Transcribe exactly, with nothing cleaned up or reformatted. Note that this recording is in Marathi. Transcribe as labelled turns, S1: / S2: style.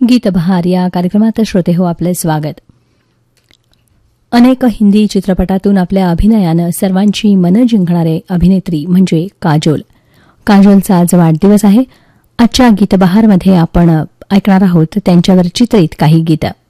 S1: गीतबहार या कार्यक्रमात श्रोते हो आपले स्वागत. अनेक हिंदी चित्रपटातून आपल्या अभिनयानं सर्वांची मनं जिंकणारे अभिनेत्री म्हणजे काजोल. काजोलचा आज वाढदिवस आहे. आजच्या गीतबहारमध्ये आपण ऐकणार आहोत त्यांच्यावर चित्रित काही गीतं.